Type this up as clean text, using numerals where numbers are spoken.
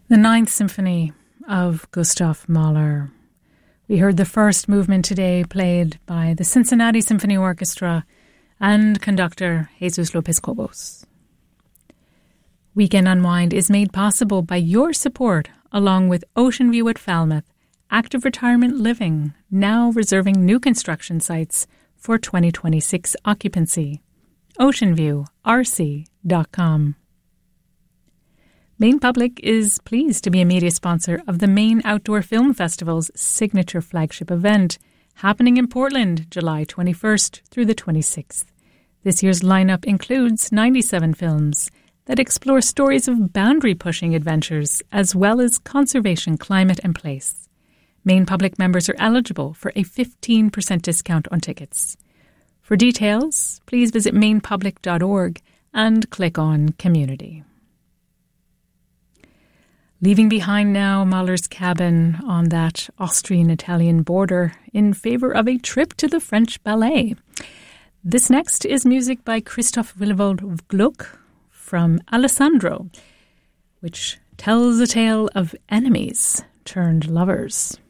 The Ninth Symphony of Gustav Mahler. We heard the first movement today played by the Cincinnati Symphony Orchestra and conductor Jesus Lopez-Cobos. Weekend Unwind is made possible by your support, along with Ocean View at Falmouth, Active Retirement Living, now reserving new construction sites for 2026 occupancy. OceanViewRC.com. Maine Public is pleased to be a media sponsor of the Maine Outdoor Film Festival's signature flagship event, happening in Portland, July 21st through the 26th. This year's lineup includes 97 films that explore stories of boundary-pushing adventures as well as conservation, climate and place. Maine Public members are eligible for a 15% discount on tickets. For details, please visit mainepublic.org and click on Community. Leaving behind now Mahler's cabin on that Austrian-Italian border in favour of a trip to the French ballet. This next is music by Christoph Willibald Gluck from Alessandro, which tells a tale of enemies turned lovers.